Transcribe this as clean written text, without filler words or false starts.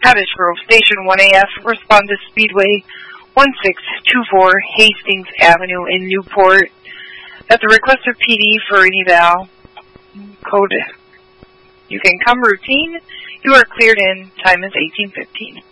Cottage Grove Station 1AF, respond to Speedway 1624 Hastings Avenue in Newport. At the request of PD for an eval, code, you can come routine. You are cleared in. Time is 18:15.